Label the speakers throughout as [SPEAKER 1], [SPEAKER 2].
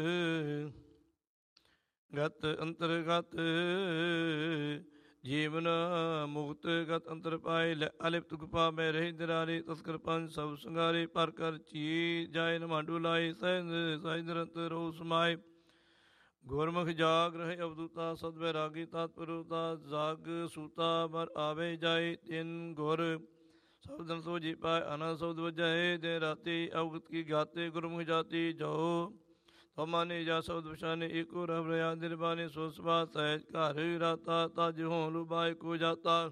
[SPEAKER 1] ਗਤ ਅੰਤਰਗਤ ਜੀਵਨ ਮੁਕਤ ਗਤ ਅੰਤਰ ਪਾਏ ਅਲਿਪਤ ਗੁਪਾ ਮੈਂ ਰਹਿ ਦਰਾਰੇ ਤਸਕਰ ਪੰਜ ਸਭ ਸੰਗਾਰੇ ਪਰ ਕਰ ਚੀ ਜਾਏ ਨਮਾਂਡੂ ਲਾਏ ਸਹਿ ਨਿਰੰਤਰ ਰੋ ਸਮਾਏ ਗੁਰਮੁਖ ਜਾਗ ਰਹੇ ਅਵਦੂਤਾ ਸਦ ਵੈਰਾਗੀ ਤਤਪਰੁਤਾ ਜਾਗ ਸੂਤਾ ਬਰ ਆਵੇ ਜਾਏ ਤਿਨ ਗੁਰ ਸਬਦਨ ਸੋ ਜੀ ਪਾਏ ਆਨੰਦ ਸ਼ਬਦ ਵਜਾਏ ਦੇ ਰਾਤੀ ਅਵਗਤ ਕੀ ਗਾਤੇ ਗੁਰਮੁਖ ਜਾਤੀ ਜੋ ਮਾਨੇ ਜਾ ਸ਼ਬਦ ਪਛਾਨੇ ਏਕੋ ਰਬ ਰਿਆ ਨਿਰਬਾਨੇ ਸੋ ਸਵਾ ਸਹਿਜ ਘਰ ਰਾਤਾ ਤਜ ਹੋਂ ਲੁਬਾਏ ਕੋ ਜਾਤਾ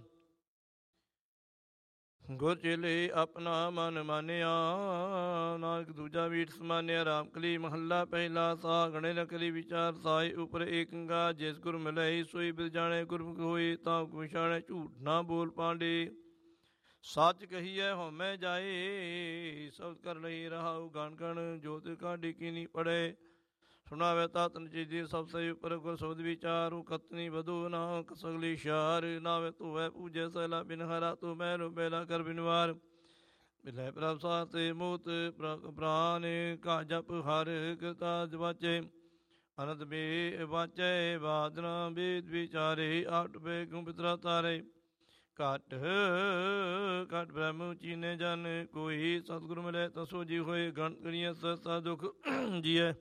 [SPEAKER 1] ਗੁਰ ਚੇਲੇ ਆਪਣਾ ਮਨ ਮਾਨਿਆ ਨਾਨਕ ਦੂਜਾ ਵੀਟ ਸਮਾਨਿਆ ਰਾਮ ਕਲੀ ਮਹੱਲਾ ਪਹਿਲਾ ਸਾ ਗਣੇ ਨਕਲੀ ਵਿਚਾਰ ਸਾਈ ਉਪਰ ਏਕੰਗਾ ਜਿਸ ਗੁਰ ਮਿਲੈ ਸੋਈ ਬਿਲ ਜਾਣੇ ਗੁਰਮੁਖ ਹੋਈ ਤਾਂ ਕੁਸ਼ਾਣੇ ਝੂਠ ਨਾ ਬੋਲ ਪਾਂਡੇ ਸੱਚ ਕਹੀਐ ਹਉਮੈ ਜਾਏ ਸਬਦ ਕਰ ਲਈ ਰਹਾਉ ਗਣ ਗਣ ਜੋਤ ਕਾਢੀ ਕੀਨੀ ਪੜੇ ਸੁਣਾਵੇ ਤਾਤਨ ਚੀਜੀ ਸਭ ਸਹੀ ਉਪਰ ਗੁਰ ਸ਼ਬਦ ਵਿਚਾਰੂ ਕਤਨੀ ਵਧੂ ਨਾ ਕਸਗਲੀ ਸ਼ਾਰ ਨਾਵੇ ਧੂਵੇ ਪੂਜੇ ਸਹਿਲਾ ਬਿਨ ਹਰਾ ਤੂੰ ਮੈਰੂ ਬੇਲਾ ਕਰ ਬਿਨਵਾਰ ਮਿਲੇ ਪ੍ਰਭ ਸਾਤੇ ਮੂਤ ਪ੍ਰਾਨ ਕਾ ਜਪ ਹਰ ਕਰਤਾ ਜਵਾਚੇ ਅਨੰਦ ਬੇ ਵਾਚੈ ਬਾਦਨਾ ਵੇਦ ਵਿਚਾਰੇ ਆਟ ਬੇ ਗੁੰ ਪਿਤਰਾ ਤਾਰੇ ਘਟ ਘਟ ਬ੍ਰਹਮ ਚੀਨੇ ਜਨ ਕੋਈ ਸਤਿਗੁਰ ਮਿਲੇ ਤਸੋ ਜੀ ਹੋਏ ਗਣ ਕਰੀਏ ਸਸਾ ਦੁਖ ਜੀਐ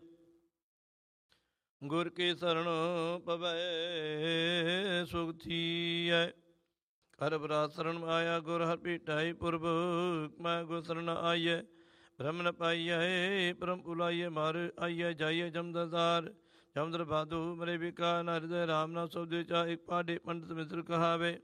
[SPEAKER 1] ਗੁਰ ਕੇ ਸਰਣ ਪਵੈ ਸੁਖ ਥੀਐ ਕਰ ਬਰਾ ਸਰਣ ਆਇਆ ਗੁਰ ਹਰਿ ਭੇਟਾਈ ਪੁਰਬ ਮੈਂ ਗੁਰ ਸਰਣ ਆਈਐ ਬ੍ਰਹਮ ਨ ਪਾਈਐ ਪਰਮ ਪੁਲਾਈਐ ਮਾਰ ਆਈਐ ਜਾਈਐ ਜਮਦਰਦਾਰ ਜਮਦਰ ਬਾਦੂ ਮਰੇ ਵਿਕਾ ਨਰਿਦੈ ਰਾਮ ਨਾਮ ਸਬਦੇ ਚਾ ਇੱਕ ਪਾਡੇ ਪੰਡਤ ਮਿਤਰ ਕਹਾਵੇ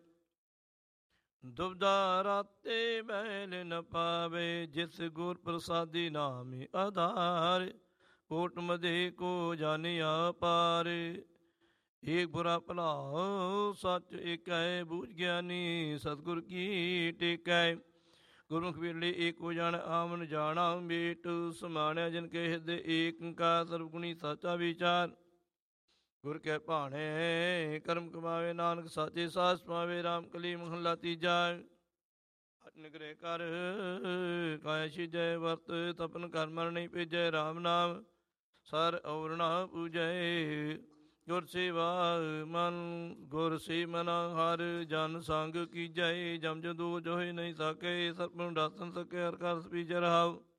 [SPEAKER 1] ਦੁਬਦਾ ਰਾਤੇ ਮੈਲ ਨ ਪਾਵੇ ਜਿਸ ਗੁਰ ਪ੍ਰਸਾਦੀ ਨਾਮੇ ਆਧਾਰ ਕੋਟ ਮਦੇ ਕੋ ਜਾਣਿਆ ਪਾਰ ਏਕ ਬੁਰਾ ਭਲਾ ਸੱਚ ਏਕੈ ਬੂਝ ਗਿਆਨੀ ਸਤਿਗੁਰ ਕੀ ਟੇਕੈ ਗੁਰਮੁਖ ਵੇਲੇ ਏਕੋ ਜਾਣ ਆਮਨ ਜਾਣਾ ਮੇਟ ਸਮਾਣਿਆ ਜਿਨ ਕੇ ਹਿਰਦੇ ਏਕੰਕਾਰ ਸਰਬ ਗੁਣੀ ਸਾਚਾ ਵਿਚਾਰ ਗੁਰ ਕੈ ਭਾਣੇ ਕਰਮ ਕਮਾਵੇ ਨਾਨਕ ਸਾਚੇ ਸਾਸ ਪਾਵੇ ਰਾਮ ਕਲੀ ਮਹੱਲਾ ਤੀਜਾ ਨਿਗਰੇ ਕਰ ਕਾਇਆ ਛਿਜੈ ਵਰਤ ਤਪਨ ਕਰ ਮਰ ਨਹੀਂ ਭੇਜੈ ਰਾਮ ਨਾਮ ਸਰ ਔਰਣਾ ਪੂਜੈ ਗੁਰ ਸੇਵਾ ਮਨ ਗੁਰ ਸੇ ਮਨਾ ਹਰ ਜਨ ਸੰਗ ਕੀਜੈ ਜਮ ਜਦੂ ਜੋਹਿ ਨਹੀਂ ਸਕੇ ਸਰਪ ਨੂੰ ਡਾਸਨ ਸਕੇ ਹਰ ਕਰ ਸਪੀਜੈ ਰਹਾਉ